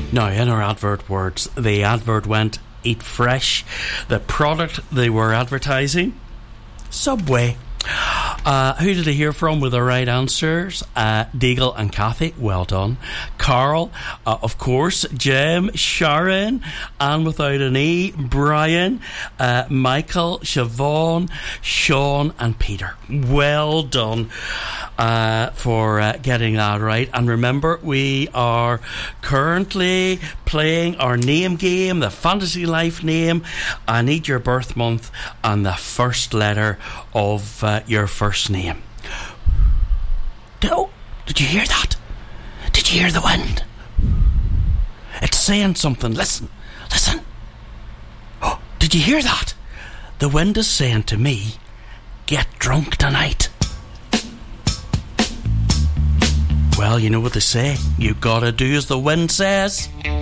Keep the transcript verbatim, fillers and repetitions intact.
Now, in our advert words, the advert went, eat fresh. The product they were advertising, Subway. Uh, who did I hear from with the right answers? Uh, Deagle and Kathy, well done. Carl, uh, of course. Jem, Sharon, and without an E, Brian, uh, Michael, Siobhan, Sean, and Peter. Well done uh, for uh, getting that right. And remember, we are currently playing our name game, the Fantasy Life name. I need your birth month and the first letter of uh, your first name. Oh, did you hear that? Did you hear the wind? It's saying something. Listen, listen. Oh, did you hear that? The wind is saying to me, get drunk tonight. Well, you know what they say. You gotta do as the wind says.